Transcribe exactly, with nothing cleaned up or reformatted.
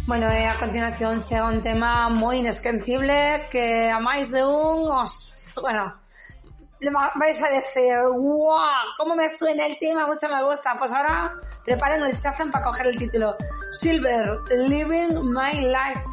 Bueno, e a continuación chega un tema moi inesquecible que a máis de un os... Bueno, vais a decir, ¡wow! ¿Cómo me suena el tema? Mucho me gusta. Pues ahora preparen el chafem para coger el título. Silver, Living My Life.